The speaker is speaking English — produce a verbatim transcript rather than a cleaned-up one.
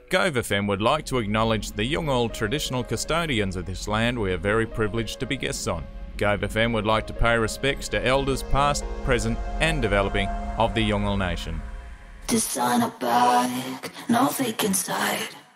Gove F M would like to acknowledge the Yolngu traditional custodians of this land we are very privileged to be guests on. Gove F M would like to pay respects to elders past, present and developing of the Yolngu Nation. Designer bag, no fake inside.